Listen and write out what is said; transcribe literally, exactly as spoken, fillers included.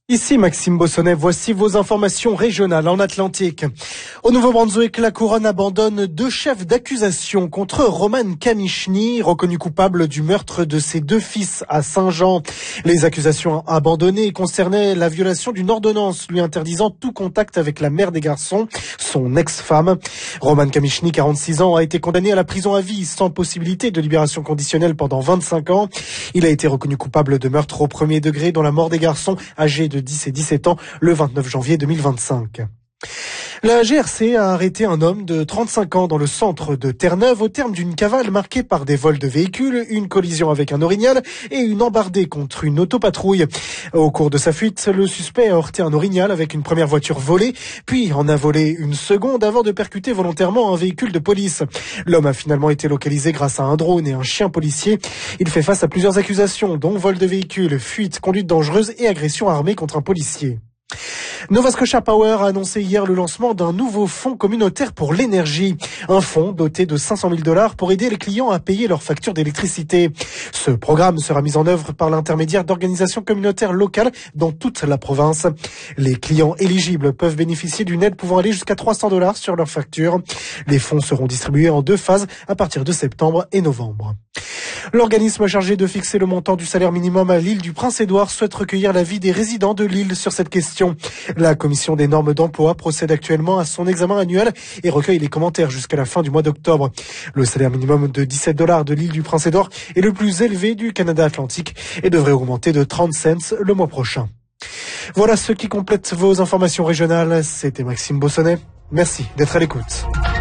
Ici Maxime Bossonnet, voici vos informations régionales en Atlantique. Au Nouveau-Brunswick, la couronne abandonne deux chefs d'accusation contre Roman Kamichny, reconnu coupable du meurtre de ses deux fils à Saint-Jean. Les accusations abandonnées concernaient la violation d'une ordonnance lui interdisant tout contact avec la mère des garçons, son ex-femme. Roman Kamichny, quarante-six ans, a été condamné à la prison à vie sans possibilité de libération conditionnelle pendant vingt-cinq ans. Il a été reconnu coupable de meurtre au premier degré dont la mort des garçons âgés de dix et dix-sept ans le vingt-neuf janvier deux mille vingt-cinq. La G R C a arrêté un homme de trente-cinq ans dans le centre de Terre-Neuve au terme d'une cavale marquée par des vols de véhicules, une collision avec un orignal et une embardée contre une autopatrouille. Au cours de sa fuite, le suspect a heurté un orignal avec une première voiture volée, puis en a volé une seconde avant de percuter volontairement un véhicule de police. L'homme a finalement été localisé grâce à un drone et un chien policier. Il fait face à plusieurs accusations, dont vol de véhicule, fuite, conduite dangereuse et agression armée contre un policier. Nova Scotia Power a annoncé hier le lancement d'un nouveau fonds communautaire pour l'énergie. Un fonds doté de cinq cent mille dollars pour aider les clients à payer leurs factures d'électricité. Ce programme sera mis en œuvre par l'intermédiaire d'organisations communautaires locales dans toute la province. Les clients éligibles peuvent bénéficier d'une aide pouvant aller jusqu'à trois cents dollars sur leurs factures. Les fonds seront distribués en deux phases à partir de septembre et novembre. L'organisme chargé de fixer le montant du salaire minimum à l'île du Prince-Édouard souhaite recueillir l'avis des résidents de l'île sur cette question. La commission des normes d'emploi procède actuellement à son examen annuel et recueille les commentaires jusqu'à la fin du mois d'octobre. Le salaire minimum de dix-sept dollars de l'île du Prince-Édouard est le plus élevé du Canada Atlantique et devrait augmenter de trente cents le mois prochain. Voilà ce qui complète vos informations régionales. C'était Maxime Bossonnet. Merci d'être à l'écoute.